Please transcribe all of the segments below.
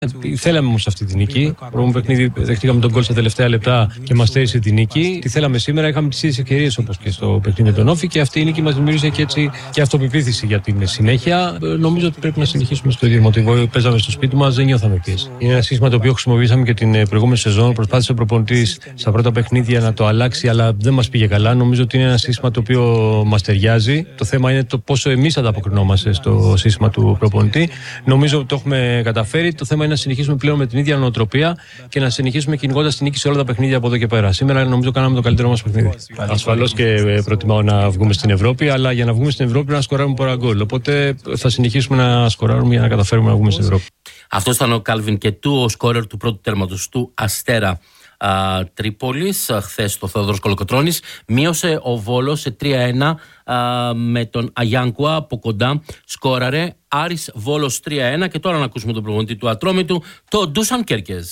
Θέλαμε όμως αυτή τη νίκη. Πρώτο παιχνίδι δεχτήκαμε τον γκολ στα τελευταία λεπτά και μας στέρισε τη νίκη. Τι θέλαμε σήμερα, είχαμε τις ίδιες ευκαιρίες όπως και στο παιχνίδι με τον Όφη και αυτή η νίκη μας δημιούργησε και έτσι και αυτοπεποίθηση για την συνέχεια. Νομίζω ότι πρέπει να συνεχίσουμε στο ίδιο μοτίβο. Παίζαμε στο σπίτι μας, δεν νιώθαμε πίεση. Είναι ένα σύστημα το οποίο χρησιμοποιήσαμε και την προηγούμενη σεζόν. Προσπάθησε ο προπονητής στα πρώτα παιχνίδια να το αλλάξει, αλλά δεν μας πήγε καλά. Νομίζω ότι είναι ένα σύστημα το οποίο μας ταιριάζει. Το θέμα είναι το πόσο εμείς ανταποκρινόμαστε στο σύστημα του προπονητή. Νομίζω ότι το έχουμε καταφέρει. Το θέμα είναι να συνεχίσουμε πλέον με την ίδια νοοτροπία και να συνεχίσουμε κυνηγώντας την νίκη σε όλα τα παιχνίδια από εδώ και πέρα. Σήμερα νομίζω κάναμε το καλύτερο μας παιχνίδι. Ασφαλώς και προτιμάω να βγούμε στην Ευρώπη, αλλά για να βγούμε στην Ευρώπη πρέπει να σκοράρουμε πολλά γκολ. Οπότε θα συνεχίσουμε να σκοράρουμε για να καταφέρουμε να βγούμε στην Ευρώπη. Αυτό ήταν ο Κάλβιν Κετού, ο σκόρερ του πρώτου τέρματος του Αστέρα Τρίπολης. Χθες το Θεόδωρος Κολοκοτρώνης μείωσε ο Βόλος σε 3-1 με τον Αγιάνκουα από κοντά. Σκόραρε Άρης Βόλος 3-1 και τώρα να ακούσουμε τον προπονητή του Ατρόμητου, τον Ντούσαν Κέρκεζ.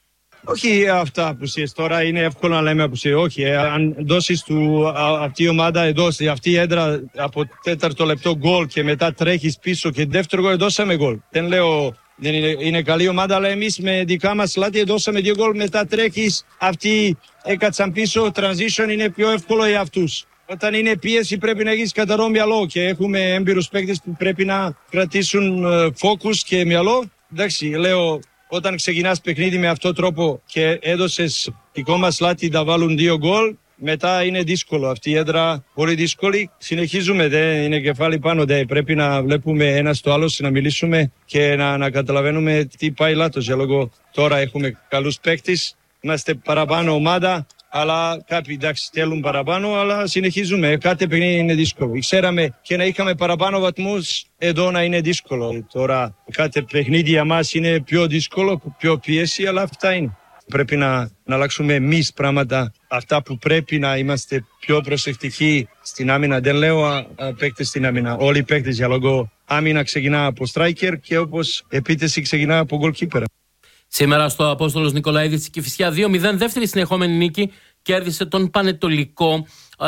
Όχι αυτά απουσίες τώρα, είναι εύκολο να λέμε απουσίες. Όχι, αν δώσεις αυτή η ομάδα εδώ, αυτή η έντρα από τέταρτο λεπτό γκολ και μετά τρέχεις πίσω και δεύτερο γκολ, δώσαμε γκολ. Δεν λέω δεν είναι καλή ομάδα, αλλά εμείς με δικά μας λάθη δώσαμε 2 γκολ, μετά τρέχεις, αυτοί έκατσαν πίσω, transition είναι πιο εύκολο για αυτούς. Όταν είναι πίεση πρέπει να έχεις καθαρό μυαλό και έχουμε έμπειρους παίκτες που πρέπει να κρατήσουν focus και μυαλό. Εντάξει, λέω, όταν ξεκινάς παιχνίδι με αυτόν τον τρόπο και έδωσες δικό μας λάθη να βάλουν 2 γκολ, μετά είναι δύσκολο. Αυτή η έδρα πολύ δύσκολη. Συνεχίζουμε, δεν είναι κεφάλι πάνω. Πρέπει να βλέπουμε ένα στο άλλο, να μιλήσουμε και να καταλαβαίνουμε τι πάει λάθος. Για λόγω τώρα έχουμε καλούς παίκτες, είμαστε παραπάνω ομάδα, αλλά κάποιοι εντάξει θέλουν παραπάνω, αλλά συνεχίζουμε. Κάθε παιχνίδι είναι δύσκολο. Ξέραμε και να είχαμε παραπάνω βαθμούς, εδώ να είναι δύσκολο. Τώρα κάθε παιχνίδι για μας είναι πιο δύσκολο, πιο πίεση, αλλά αυτά είναι. Πρέπει να αλλάξουμε εμείς πράγματα, αυτά που πρέπει να είμαστε πιο προσεκτικοί στην άμυνα. Δεν λέω παίκτες στην άμυνα, όλοι οι παίκτες, για λόγω άμυνα ξεκινά από striker και όπως επίθεση ξεκινά από goalkeeper. Σήμερα στο Απόστολος Νικολαίδης Κηφισιά 2-0, δεύτερη συνεχόμενη νίκη, κέρδισε τον Πανετολικό.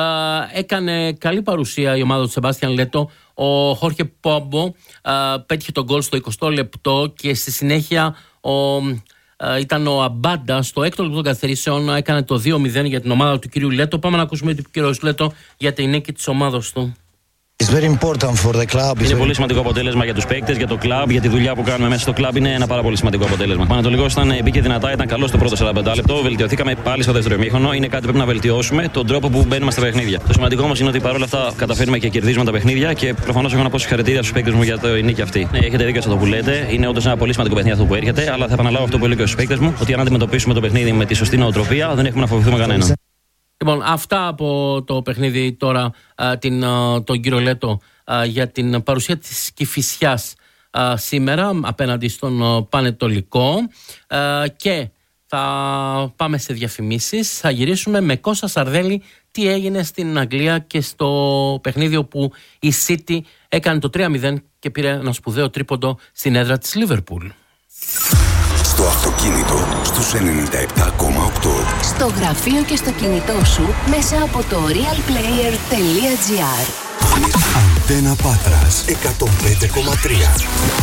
Έκανε καλή παρουσία η ομάδα του Σεμπάστιαν Λέτο. Ο Χόρχε Πόμπο πέτυχε τον γκολ στο 20ο λεπτό και στη συνέχεια ήταν ο Αμπάντα στο 6ο λεπτό των καθυστερήσεων, έκανε το 2-0 για την ομάδα του κυρίου Λέτο. Πάμε να ακούσουμε τον κύριο Λέτο για την νίκη της ομάδας του. Είναι πολύ σημαντικό αποτέλεσμα για τους παίκτες, για το κλαμπ, για τη δουλειά που κάνουμε μέσα στο κλαμπ. Είναι ένα πάρα πολύ σημαντικό αποτέλεσμα. Ο Πανετολικός μπήκε δυνατά, ήταν καλό στο πρώτο 45 λεπτό. Βελτιωθήκαμε πάλι στο δεύτερο ημίχρονο. Είναι κάτι που πρέπει να βελτιώσουμε, τον τρόπο που μπαίνουμε στα παιχνίδια. Το σημαντικό όμως είναι ότι παρόλα αυτά καταφέρνουμε και κερδίζουμε τα παιχνίδια και προφανώς έχω να πω συγχαρητήρια στους παίκτες μου για τη νίκη αυτή. Έχετε δίκιο σε αυτό που λέτε. Είναι όντως ένα πολύ σημαντικό παιχνίδι αυτό που έρχεται, αλλά θα επαναλάβω αυτό που λέω και στους παίκτες μου, ότι αν αντιμετωπίσουμε το παιχνίδι με τη σωστή νοοτροπία δεν έχουμε να φοβηθούμε κανέναν. Λοιπόν, αυτά από το παιχνίδι τώρα, τον κύριο Λέτο, για την παρουσία της Κηφισιάς σήμερα απέναντι στον Πανετολικό, και θα πάμε σε διαφημίσεις. Θα γυρίσουμε με Κώστα Σαρδέλη τι έγινε στην Αγγλία και στο παιχνίδι όπου η City έκανε το 3-0 και πήρε ένα σπουδαίο τρίποντο στην έδρα της Λίβερπουλ. Στο αυτοκίνητο στους 97,8. Στο γραφείο και στο κινητό σου μέσα από το realplayer.gr. Αντένα Πάτρας 105,3.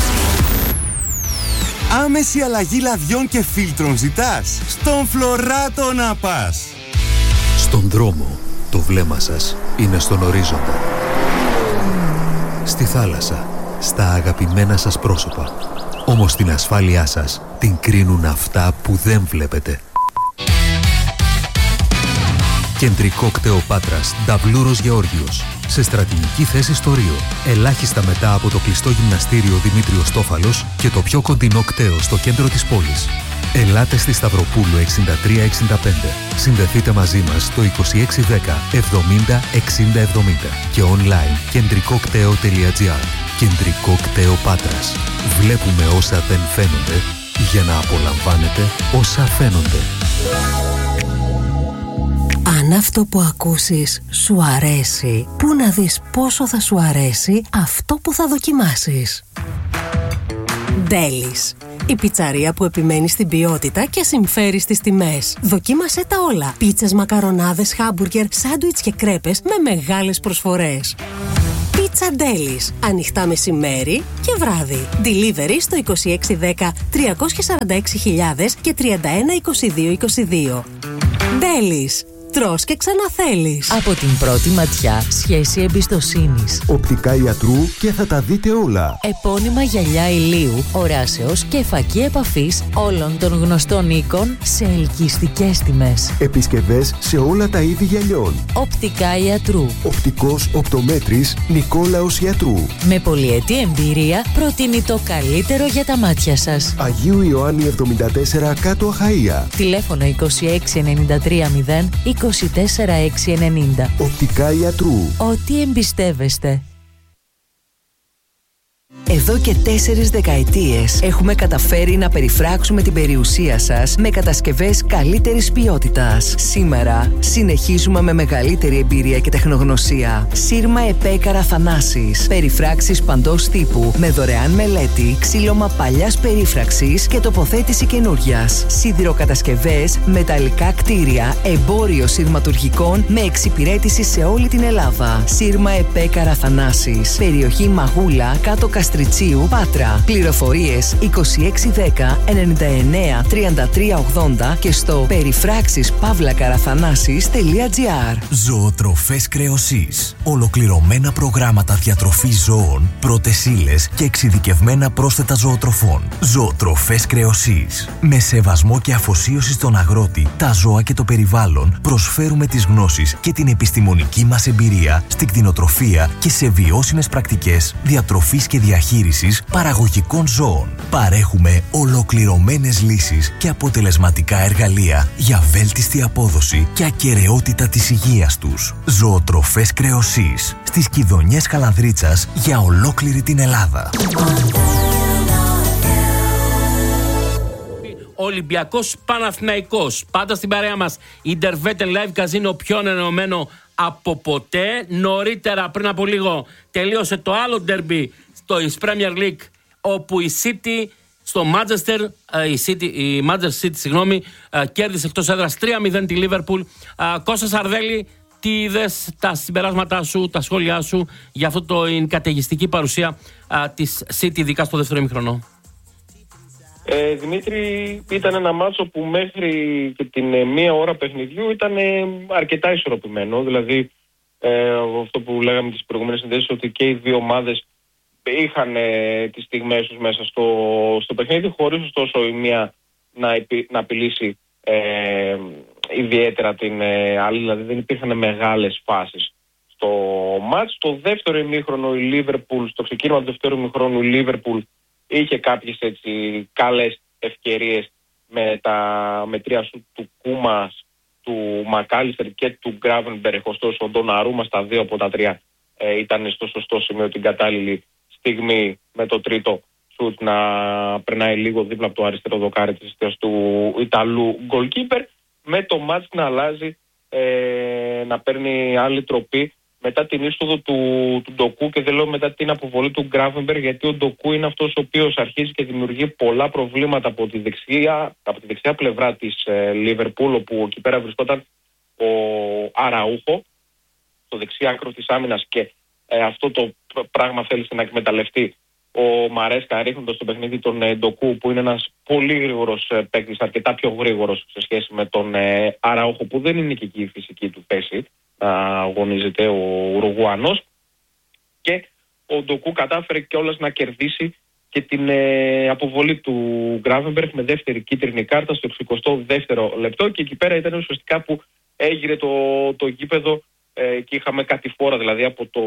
Άμεση αλλαγή λαδιών και φίλτρων ζητάς? Στον Φλωράτο να πας. Στον δρόμο το βλέμμα σας είναι στον ορίζοντα. Στη θάλασσα, στα αγαπημένα σας πρόσωπα. Όμως την ασφάλειά σας την κρίνουν αυτά που δεν βλέπετε. Κεντρικό κτέο Πάτρας, Νταβλούρος Γεώργιος. Σε στρατηγική θέση στο Ρίο. Ελάχιστα μετά από το κλειστό γυμναστήριο Δημήτριος Τόφαλος και το πιο κοντινό κτέο στο κέντρο της πόλης. Ελάτε στη Σταυροπούλου 6365. Συνδεθείτε μαζί μας στο 2610 70 60 70 και online κεντρικοκτέο.gr. Κεντρικό κτέο Πάτρας. Βλέπουμε όσα δεν φαίνονται για να απολαμβάνετε όσα φαίνονται. Αν αυτό που ακούσεις σου αρέσει, πού να δεις πόσο θα σου αρέσει αυτό που θα δοκιμάσεις. Ντέλις. Η πιτσαρία που επιμένει στην ποιότητα και συμφέρει στις τιμές. Δοκίμασέ τα όλα. Πίτσες, μακαρονάδες, χάμπουργκερ, σάντουιτς και κρέπες με μεγάλες προσφορές. Πίτσα Ντέλης. Ανοιχτά μεσημέρι και βράδυ. Delivery στο 2610 346.000 και 312222. Ντέλης. Τρως και ξαναθέλεις. Από την πρώτη ματιά, σχέση εμπιστοσύνης. Οπτικά ιατρού και θα τα δείτε όλα. Επώνυμα γυαλιά ηλίου, οράσεως και φακή επαφής όλων των γνωστών οίκων σε ελκυστικές τιμές. Επισκευές σε όλα τα είδη γυαλιών. Οπτικά ιατρού. Οπτικός οπτομέτρης Νικόλαος Ιατρού. Με πολυετή εμπειρία προτείνει το καλύτερο για τα μάτια σας. Αγίου Ιωάννη 74 κάτω Αχαΐα. Τηλέφωνο 26930 24690. Οπτικά ιατρού. Ό,τι εμπιστεύεστε. Εδώ και 4 δεκαετίες έχουμε καταφέρει να περιφράξουμε την περιουσία σας με κατασκευές καλύτερης ποιότητας. Σήμερα συνεχίζουμε με μεγαλύτερη εμπειρία και τεχνογνωσία. Σύρμα ΕΠΕ Καραθανάσης. Περιφράξεις παντός τύπου με δωρεάν μελέτη, ξύλωμα παλιάς περίφραξης και τοποθέτηση καινούριας. Σιδηροκατασκευές, μεταλλικά κτίρια, εμπόριο σειρματουργικών με εξυπηρέτηση σε όλη την Ελλάδα. Σύρμα ΕΠΕ Καραθανάσης. Περιοχή Μαγούλα, κάτω Καστριτσίου, Πάτρα. Πληροφορίες 2610 99 33 80 και στο περιφράξεις-καραθανάσης.gr. Ζωοτροφές Κρεοσής. Ολοκληρωμένα προγράμματα διατροφής ζώων, πρώτες ύλες και εξειδικευμένα πρόσθετα ζωοτροφών. Ζωοτροφές Κρεοσής. Με σεβασμό και αφοσίωση στον αγρότη, τα ζώα και το περιβάλλον, προσφέρουμε τις γνώσεις και την επιστημονική μας εμπειρία στην κτηνοτροφία και σε βιώσιμες πρακτικές διατροφής και διαχείρισης παραγωγικών ζώων. Παρέχουμε ολοκληρωμένες λύσεις και αποτελεσματικά εργαλεία για βέλτιστη απόδοση και ακεραιότητα της υγείας τους. Ζωοτροφές Κρεοσής. Στις Κιδωνιές Καλανδρίτσας για ολόκληρη την Ελλάδα. Ολυμπιακός Παναθηναϊκός. Πάντα στην παρέα μας Intervetel Live Casino, πιο ενωμένο από ποτέ. Νωρίτερα, πριν από λίγο, τελείωσε το άλλο ντερμπι στο Premier League, όπου η City στο Manchester, η Manchester City, κέρδισε εκτός έδρας 3-0 τη Liverpool. Κώστα Σαρδέλη, τι είδες, τα συμπεράσματά σου, τα σχόλιά σου για αυτό την καταιγιστική παρουσία της City, ειδικά στο δεύτερο ημίχρονο? Δημήτρη, ήταν ένα μάτσο που μέχρι και την μία ώρα παιχνιδιού ήταν αρκετά ισορροπημένο. Δηλαδή, αυτό που λέγαμε τις προηγούμενες συνδέσεις, ότι και οι δύο ομάδες είχαν τις στιγμές τους μέσα στο παιχνίδι, χωρίς ωστόσο η μία να απειλήσει ιδιαίτερα την άλλη. Δηλαδή, δεν υπήρχαν μεγάλες φάσεις στο μάτς. Το δεύτερο ημίχρονο η Liverpool, στο ξεκίνημα του δεύτερου ημίχρονου η Liverpool είχε κάποιες έτσι καλές ευκαιρίες με τρία σουτ του Κούμας, του Μακάλιστερ και του Γκράβενμπεργκ. Ωστόσο ο Ντοναρούμα στα 2 από τα 3 ήταν στο σωστό σημείο την κατάλληλη στιγμή, με το τρίτο σουτ να περνάει λίγο δίπλα από το αριστερό δοκάρι της αιστείας του Ιταλού goalkeeper, με το μάτς να αλλάζει, να παίρνει άλλη τροπή μετά την είσοδο του Ντοκού, και δεν λέω μετά την αποβολή του Γκράβενμπεργκ, γιατί ο Ντοκού είναι αυτός ο οποίος αρχίζει και δημιουργεί πολλά προβλήματα από τη δεξιά πλευρά της Λίβερπουλ, όπου εκεί πέρα βρισκόταν ο Αραούχο στο δεξί άκρο της άμυνας, και αυτό το πράγμα θέλησε να εκμεταλλευτεί ο Μαρέσκα, ρίχνοντας το παιχνίδι τον Ντοκού, που είναι ένας πολύ γρήγορος παίκτης, αρκετά πιο γρήγορος σε σχέση με τον Αραούχο, που δεν είναι και εκεί η φυσική του θέση να αγωνίζεται, ο Ουρουγουανός. Και ο Ντοκού κατάφερε κιόλας να κερδίσει και την αποβολή του Γκράβενμπεργκ με δεύτερη κίτρινη κάρτα στο 62ο λεπτό, και εκεί πέρα ήταν ουσιαστικά που έγειρε το γήπεδο και είχαμε κατηφόρα, δηλαδή από το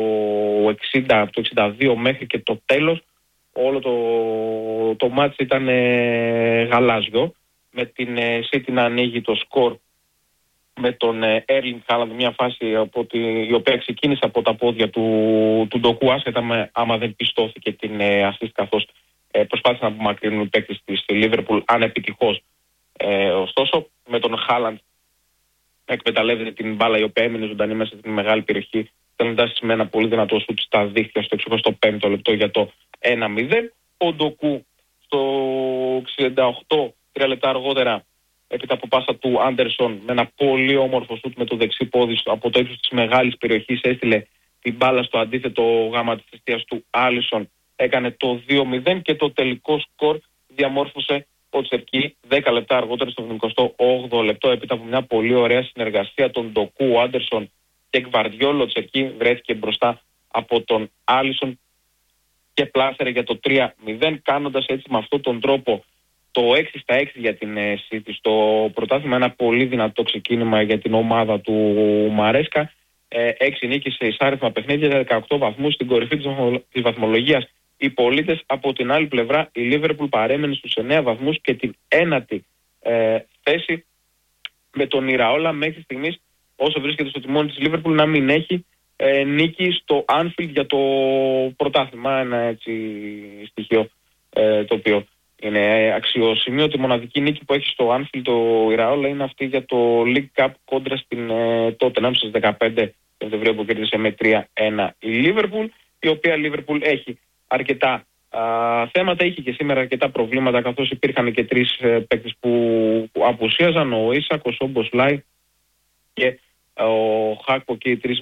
62 μέχρι και το τέλος. Όλο το μάτς ήταν γαλάζιο, με την City να ανοίγει το σκορ με τον Έρλινγκ Χάλαντ, μια φάση η οποία ξεκίνησε από τα πόδια του Ντοκού, άσχετα άμα δεν πιστώθηκε την assist, καθώς προσπάθησε να απομακρύνουν οι παίκτες της Liverpool ανεπιτυχώς. Ωστόσο, με τον Χάλαντ εκμεταλλεύεται την μπάλα, η οποία έμεινε ζωντανή μέσα στην μεγάλη περιοχή, στέλνοντας με ένα πολύ δυνατό σουτ στα δίχτυα στο 65ο λεπτό για το 1-0. Ο Ντοκού στο 68, 3 λεπτά αργότερα, έπειτα από πάσα του Άντερσον, με ένα πολύ όμορφο σουτ με το δεξί πόδι από το ύψος της μεγάλης περιοχής, έστειλε την μπάλα στο αντίθετο γάμα της εστίας του Άλισον έκανε το 2-0 και το τελικό σκορ διαμόρφωσε ο Τσερκί 10 λεπτά αργότερα στο 28ο λεπτό, έπειτα από μια πολύ ωραία συνεργασία των Ντοκού, Άντερσον και Γκβαρδιόλ. Ο Τσερκί βρέθηκε μπροστά από τον Άλισον και πλάσερε για το 3-0, κάνοντας έτσι με αυτόν τον τρόπο το 6-6 για την City στο πρωτάθλημα. Ένα πολύ δυνατό ξεκίνημα για την ομάδα του Μαρέσκα. 6 νίκες σε εισάριθμα παιχνίδια, 18 βαθμούς στην κορυφή της βαθμολογίας. Οι πολίτες, από την άλλη πλευρά, η Λίβερπουλ παρέμενε στους 9 βαθμούς και την 9η θέση, με τον Ιραόλα μέχρι στιγμής, όσο βρίσκεται στο τιμόνι της Λίβερπουλ, να μην έχει νίκη στο Anfield για το πρωτάθλημα. Ένα έτσι στοιχείο το οποίο είναι αξιοσημείωτη. Η μοναδική νίκη που έχει στο Anfield το Ιραόλα είναι αυτή για το League Cup κόντρα στην Tottenham στις 15 Σεπτεμβρίου, που κέρδισε με 3-1 η Λίβερπουλ, η οποία Λίβερπουλ έχει αρκετά θέματα, είχε και σήμερα αρκετά προβλήματα, καθώς υπήρχαν και 3 παίκτες που απουσίαζαν, ο Ίσακ, ο Σόμποσλάι και ο Χάκπο, και οι 3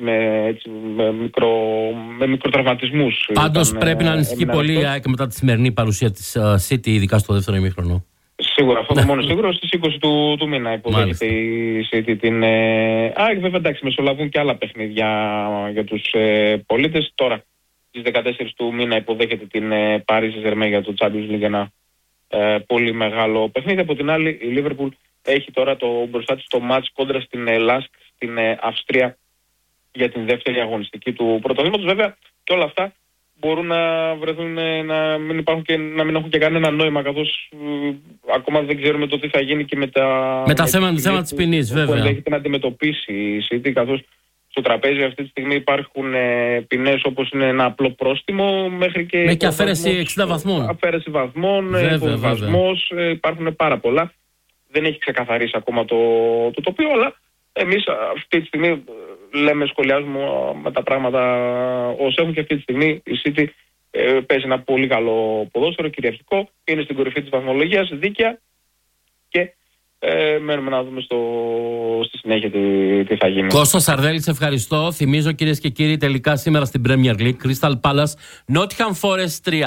με μικροτραυματισμούς. Πάντως πρέπει να ανησυχεί πολύ και μετά τη σημερινή παρουσία της City, ειδικά στο δεύτερο ημίχρονο. Σίγουρα, αυτό το μόνο σίγουρο. Στις 20 του μήνα υποδέχεται η City την... βέβαια, εντάξει, μεσολαβούν και άλλα παιχνίδια για τους πολίτες. Τώρα, στις 14 του μήνα υποδέχεται την Paris Saint-Germain για το Champions League, ένα πολύ μεγάλο παιχνίδι. Από την άλλη, η Liverpool έχει τώρα μπροστά της το μάτς κόντρα στην Lask στην Αυστρία για την δεύτερη αγωνιστική του πρωταθλήματος. Βέβαια, και όλα αυτά μπορούν να βρεθούν να μην υπάρχουν και να μην έχουν και κανένα νόημα, καθώς ακόμα δεν ξέρουμε το τι θα γίνει και με τα θέματα της ποινής, βέβαια. Που ενδέχεται να αντιμετωπίσει η City, καθώς στο τραπέζι αυτή τη στιγμή υπάρχουν ποινές όπως είναι ένα απλό πρόστιμο μέχρι και... και αφαίρεση 60 βαθμών. Αφαίρεση βαθμών, υποβιβασμός, υπάρχουν πάρα πολλά. Δεν έχει ξεκαθαρίσει ακόμα το τοπίο, αλλά εμείς αυτή τη στιγμή σχολιάζουμε με τα πράγματα όσο έχουν, και αυτή τη στιγμή η City παίζει ένα πολύ καλό ποδόσφαιρο, κυριαρχικό, είναι στην κορυφή της βαθμολογίας, δίκαια, και μένουμε να δούμε στη συνέχεια τι θα γίνει. Κώστα Σαρδέλη, σε ευχαριστώ. Θυμίζω, κυρίες και κύριοι, τελικά σήμερα στην Premier League: Crystal Palace Nottingham Forest 3-1,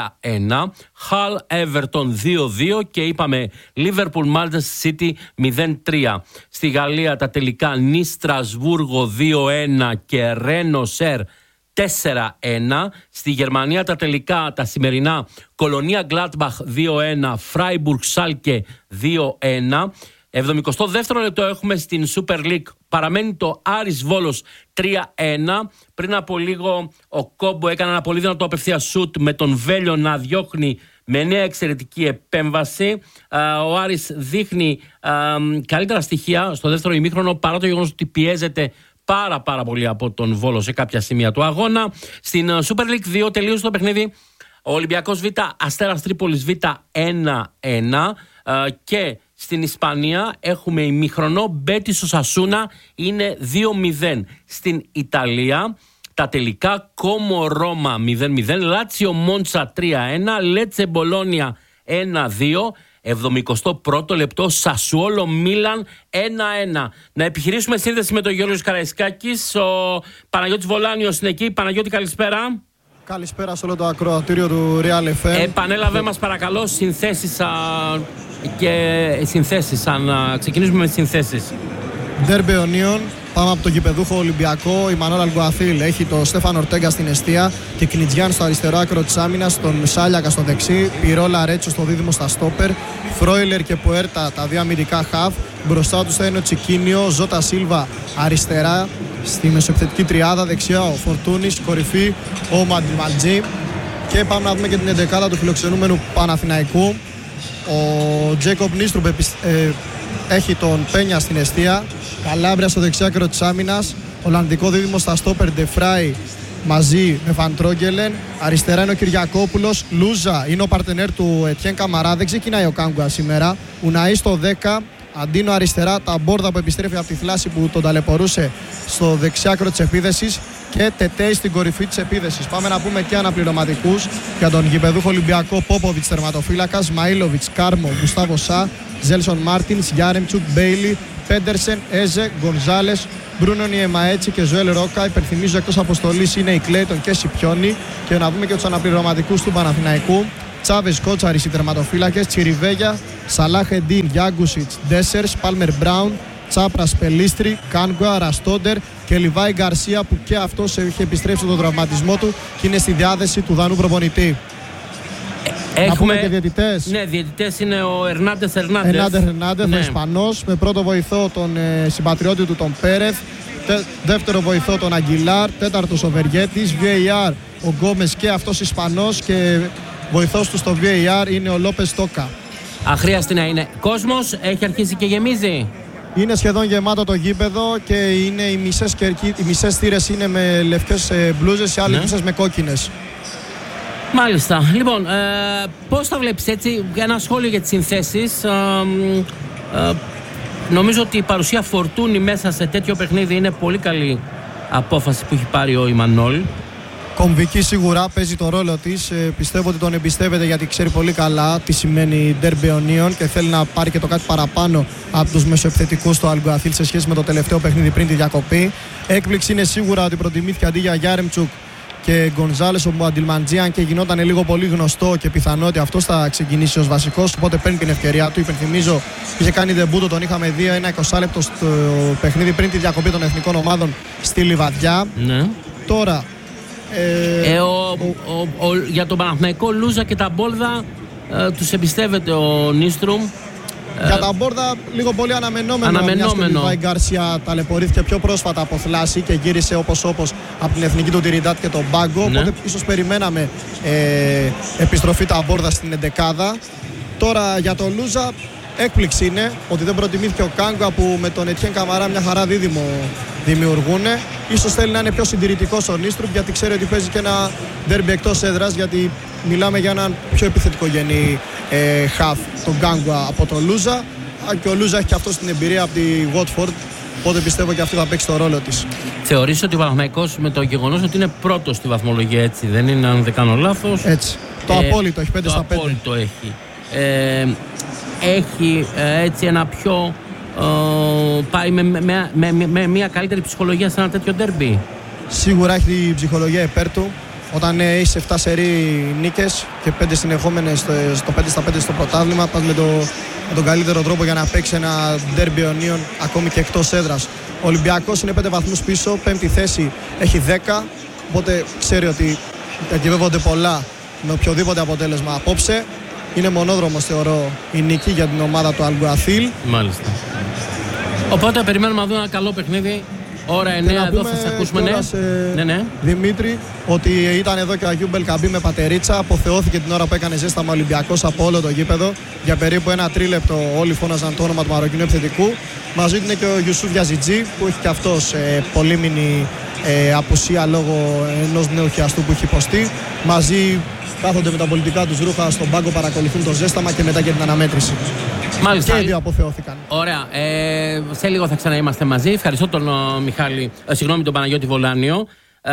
Hull Everton 2-2 και είπαμε Liverpool Manchester City 0-3. Στη Γαλλία τα τελικά Nice Στρασβούργο 2-1 και Rennes Auxerre 4-1. Στη Γερμανία τα τελικά, τα σημερινά, Κολονία Gladbach 2-1, Freiburg Schalke 2-1. 72ο λεπτό έχουμε στην Super League, παραμένει το Άρης Βόλος 3-1. Πριν από λίγο ο Κόμπο έκανε ένα πολύ δυνατό απευθεία σουτ με τον Βέλιο να διώχνει με νέα εξαιρετική επέμβαση. Ο Άρης δείχνει καλύτερα στοιχεία στο δεύτερο ημίχρονο, παρά το γεγονός ότι πιέζεται πάρα πολύ από τον Βόλο σε κάποια σημεία του αγώνα. Στην Super League 2 τελείωσε το παιχνίδι. Ο Ολυμπιακός Β, Αστέρας Τρίπολης Β 1-1 και στην Ισπανία έχουμε ημίχρονο, Μπέτις Οσασούνα είναι 2-0. Στην Ιταλία τα τελικά, Κόμο Ρώμα 0-0, Λάτσιο Μόντσα 3-1, Λέτσε Μπολόνια 1-2. 71ο λεπτό, Σασουόλο Μίλαν 1-1. Να επιχειρήσουμε σύνδεση με τον Γιώργο Καραϊσκάκης. Ο Παναγιώτης Βολάνιος είναι εκεί. Παναγιώτη, καλησπέρα. Καλησπέρα σε όλο το ακροατήριο του Real FM. Επανέλαβε μας παρακαλώ συνθέσεις και συνθέσεις. Ξεκινήσουμε με τις συνθέσεις. Ντέρμπι Ονίων. Πάμε από τον γηπεδούχο Ολυμπιακό. Η Μανώλα Αλγκουαθίλ έχει τον Στέφαν Ορτέγκα στην εστία και Κνιτζιάν στο αριστερό άκρο της άμυνας, τον Σάλιακα στο δεξί, Πιρόλα Ρέτσο στο δίδυμο στα στόπερ, Φρόιλερ και Πουέρτα τα δύο αμυντικά χαβ. Μπροστά τους θα είναι ο Τσικίνιο, Ζώτα Σίλβα αριστερά στη μεσοεπιθετική τριάδα, δεξιά ο Φορτούνης, κορυφή ο Μαντιμαλτζή. Και πάμε να δούμε και την 11η του φιλοξενούμενου Παναθηναϊκού. Ο Τζέικοπ Νίστρουμπ έχει τον Πένια στην εστία, Καλάμπρια στο δεξιάκρο της άμυνας, Ολλανδικό δίδυμο στα στόπερ Ντεφράι μαζί με Φαντρόγκελεν. Αριστερά είναι ο Κυριακόπουλος, Λούζα είναι ο παρτενέρ του Ετιέν Καμαρά, δεν ξεκινάει ο Κάγκουα σήμερα. Ουναή στο 10, Αντίνο αριστερά, Ταμπόρδα που επιστρέφει από τη θλάση που τον ταλαιπωρούσε στο δεξιάκρο της επίδεσης και Τετέι στην κορυφή της επίδεσης. Πάμε να πούμε και αναπληρωματικούς για τον γηπεδούχο Ολυμπιακό: Πόποβιτς τερματοφύλακας, Μαΐλοβιτς, Κάρμο, Γκουστάβο Σά, Ζέλσον Μάρτινς, Γιάρεμτσουκ, Μπέιλι, Πέντερσεν, Έζε, Γκονζάλες, Μπρούνο Νιεμαέτσι και Ζωέλ Ρόκα. Υπενθυμίζω εκτός αποστολής είναι η Κλέιτον και Σιπιόνι. Και να δούμε και τους αναπληρωματικούς του Παναθηναϊκού. Τσάβες Κότσαρης οι τερματοφύλακες. Τσιριβέγια, Σαλάχ Εντίν, Γιάγκουσιτς, Ντέσσερς, Πάλμερ Μπράουν, Τσάπρας Πελίστρη, Κάνγκουα, Ραστόντερ και Λιβάη Γκαρσία που και αυτός έχει επιστρέψει τον τραυματισμό του και είναι στη διάθεση του Δανού προπονητή. Έχουμε και διαιτητές. Ναι, διαιτητές είναι ο Ερνάντες, ο Ισπανός, με πρώτο βοηθό τον συμπατριώτη του τον Πέρεθ, δεύτερο βοηθό τον Αγγιλάρ, τέταρτος ο Βεργέτης, VAR ο Γκόμες και αυτός Ισπανός και βοηθός του στο VAR είναι ο Λόπες Τόκα. Αχρίαστη να είναι. Κόσμος έχει αρχίσει και γεμίζει. Είναι σχεδόν γεμάτο το γήπεδο και είναι οι μισές θύρες είναι με λευκές μπλούζες, οι άλλες μισές με κόκκινες. Μάλιστα. Λοιπόν, πώς θα βλέπεις έτσι, ένα σχόλιο για τις συνθέσεις. Νομίζω ότι η παρουσία Φορτούνη μέσα σε τέτοιο παιχνίδι είναι πολύ καλή απόφαση που έχει πάρει ο Ιμανόλ. Κομβική σίγουρα παίζει το ρόλο της. Πιστεύω ότι τον εμπιστεύεται γιατί ξέρει πολύ καλά τι σημαίνει ντέρμπι αιωνίων και θέλει να πάρει και το κάτι παραπάνω από τους μεσοεπιθετικούς του Αλγκουαθίλ σε σχέση με το τελευταίο παιχνίδι πριν τη διακοπή. Έκπληξη είναι σίγουρα ότι προτιμήθηκε αντί για Γιάρεμτσουκ και Γκονζάλες ο Μουαντιλμαντζίαν και γινόταν λίγο πολύ γνωστό και πιθανό ότι αυτός θα ξεκινήσει ως βασικός. Οπότε παίρνει την ευκαιρία του. Υπενθυμίζω, είχε κάνει ντεμπούτο, τον είχαμε δει ένα 20 λεπτό στο παιχνίδι πριν τη διακοπή των εθνικών ομάδων στη Λιβαδιά. Ναι. Τώρα. Για τον Παναθηναϊκό Λούζα και τα Μπόλδα τους εμπιστεύεται ο Νίστρουμ. Για τα Μπόρδα λίγο πολύ αναμενόμενο. Μιας και ο Λιβάη Γκαρσία ταλαιπωρήθηκε πιο πρόσφατα από θλάση και γύρισε όπως από την εθνική του Τιριντάτ και τον Μπάγκο. Ναι. Οπότε ίσως περιμέναμε επιστροφή τα Μπόρδα στην εντεκάδα. Τώρα για τον Λούζα έκπληξη είναι ότι δεν προτιμήθηκε ο Κάγκουα που με τον Ετιέν Καμαρά μια χαρά δίδυμο δημιουργούν. Ίσως θέλει να είναι πιο συντηρητικός ο Νίστρουμ γιατί ξέρει ότι παίζει και ένα ντέρμπι εκτός έδρας, γιατί μιλάμε για έναν πιο επιθετικογενή χαφ, τον Κάγκουα από τον Λούζα. Και ο Λούζα έχει και αυτό την εμπειρία από τη Watford, οπότε πιστεύω και αυτή θα παίξει το ρόλο της. Θεωρείς ότι ο Παναθηναϊκός με το γεγονός ότι είναι πρώτος στη βαθμολογία, έτσι δεν είναι, αν δεν κάνω λάθος? Έτσι. Το απόλυτο έχει 5 στα 5. Το απόλυτο έχει. Έχει έτσι ένα πιο πάει με μια καλύτερη ψυχολογία σε ένα τέτοιο ντέρμπι. Σίγουρα έχει την ψυχολογία υπέρ του. Όταν είσαι 7 σερί νίκες και 5 συνεχόμενες στο 5 στα 5 στο πρωτάθλημα, πας με τον καλύτερο τρόπο για να παίξει ένα ντέρμπι αιωνίων ακόμη και εκτός έδρας. Ο Ολυμπιακός είναι 5 βαθμούς πίσω, 5η θέση έχει 10, οπότε ξέρει ότι διακυβεύονται πολλά με οποιοδήποτε αποτέλεσμα απόψε. Είναι μονόδρομος θεωρώ η νίκη για την ομάδα του Αλγκουαθίλ. Μάλιστα. Οπότε περιμένουμε να δούμε ένα καλό παιχνίδι. Ώρα 9 εδώ θα σας ακούσουμε. Ναι. Δημήτρη, ότι ήταν εδώ και ο Αγίου Μπελκαμπή με πατερίτσα. Αποθεώθηκε την ώρα που έκανε ζέσταμα Ολυμπιακός από όλο το γήπεδο. Για περίπου ένα τρίλεπτο όλοι φώναζαν το όνομα του Μαροκινού επιθετικού. Μαζί του είναι και ο Γιουσούφ Γιαζιτζή που έχει και αυτός πολύμηνη απουσία λόγω ενός νέου χιαστού που έχει υποστεί. Μαζί κάθονται με τα πολιτικά τους ρούχα στον πάγκο, παρακολουθούν το ζέσταμα και μετά και την αναμέτρηση. Μάλιστα. Και οι δύο αποθεώθηκαν. Ωραία. Σε λίγο θα ξαναείμαστε μαζί. Ευχαριστώ τον τον Παναγιώτη Βολάνιο.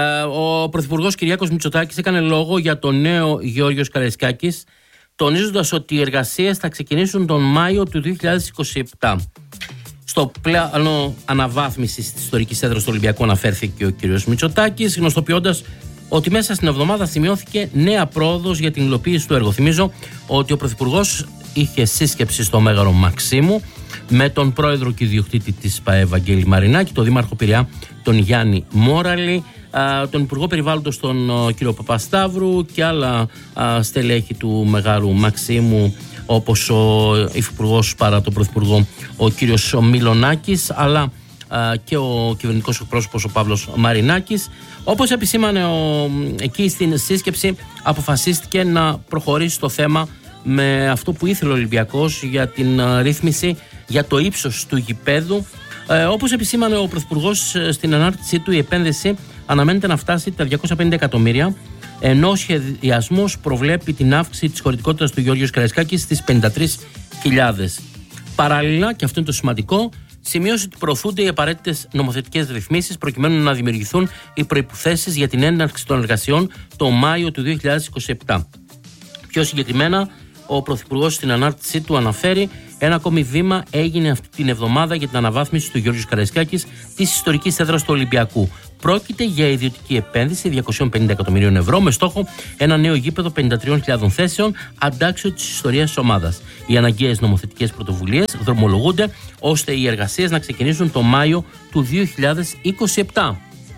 Ο Πρωθυπουργός Κυριάκος Μητσοτάκης έκανε λόγο για τον νέο Γεώργιος Καραϊσκάκης, τονίζοντας ότι οι εργασίες θα ξεκινήσουν τον Μάιο του 2027. Στο πλάνο αναβάθμισης της ιστορικής έδρας του Ολυμπιακού αναφέρθηκε ο κ. Μητσοτάκης, γνωστοποιώντας ότι μέσα στην εβδομάδα σημειώθηκε νέα πρόοδος για την υλοποίηση του έργου. Θυμίζω ότι ο Πρωθυπουργός είχε σύσκεψη στο Μέγαρο Μαξίμου με τον πρόεδρο και ιδιοκτήτη της ΠΑΕ Βαγγέλη Μαρινάκη, τον δήμαρχο Πειραιά τον Γιάννη Μόραλη, τον Υπουργό Περιβάλλοντος τον κ. Παπασταύρου και άλλα στελέχη του Μεγάρου Μαξίμου, όπως ο Υφυπουργός παρά τον Πρωθυπουργό ο κ. Μιλονάκης, αλλά και ο κυβερνητικός εκπρόσωπος ο Παύλος Μαρινάκης. Όπως επισήμανε εκεί στην σύσκεψη, αποφασίστηκε να προχωρήσει το θέμα με αυτό που ήθελε ο Ολυμπιακός για την ρύθμιση για το ύψος του γηπέδου. Όπως επισήμανε ο Πρωθυπουργός στην ανάρτησή του, η επένδυση αναμένεται να φτάσει τα 250 εκατομμύρια, ενώ ο σχεδιασμός προβλέπει την αύξηση της χωρητικότητας του Γεώργιος Καραϊσκάκης στις 53.000. Παράλληλα, και αυτό είναι το σημαντικό, σημείωσε ότι προωθούνται οι απαραίτητες νομοθετικές ρυθμίσεις προκειμένου να δημιουργηθούν οι προϋποθέσεις για την έναρξη των εργασιών το Μάιο του 2027. Πιο συγκεκριμένα, ο Πρωθυπουργός στην ανάρτησή του αναφέρει Ένα ακόμη βήμα έγινε αυτή την εβδομάδα για την αναβάθμιση του Γεώργιος Καραϊσκάκης της ιστορικής έδρας του Ολυμπιακού. Πρόκειται για ιδιωτική επένδυση 250 εκατομμυρίων ευρώ με στόχο ένα νέο γήπεδο 53.000 θέσεων, αντάξιο της ιστορίας της ομάδας. Οι αναγκαίες νομοθετικές πρωτοβουλίες δρομολογούνται ώστε οι εργασίες να ξεκινήσουν το Μάιο του 2027.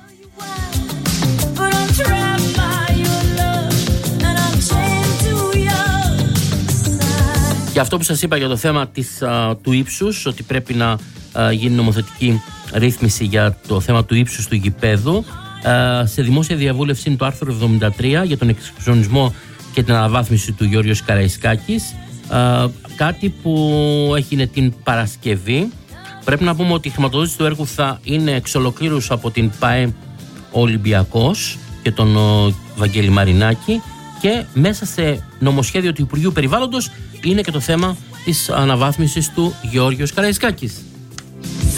Και αυτό που σας είπα για το θέμα του ύψους, ότι πρέπει να γίνει νομοθετική ρύθμιση για το θέμα του ύψους του γηπέδου, σε δημόσια διαβούλευση είναι το άρθρο 73 για τον εξυγχρονισμό και την αναβάθμιση του Γεώργιος Καραϊσκάκης, κάτι που έγινε την Παρασκευή. Πρέπει να πούμε ότι η χρηματοδότηση του έργου θα είναι εξ ολοκλήρου από την ΠΑΕ Ολυμπιακός και τον Βαγγέλη Μαρινάκη, και μέσα σε νομοσχέδιο του Υπουργείου Περιβάλλοντος είναι και το θέμα της αναβάθμισης του Γεώργιος Καραϊσκάκης.